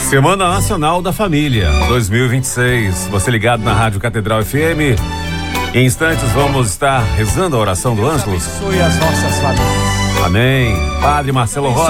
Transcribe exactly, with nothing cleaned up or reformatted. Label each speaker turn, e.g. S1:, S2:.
S1: Semana Nacional da Família dois mil e vinte e seis. Você ligado na Rádio Catedral F M. Em instantes vamos estar rezando a oração do Ângelus.
S2: Abençoe as nossas famílias.
S1: Amém. Padre Marcelo Rocha.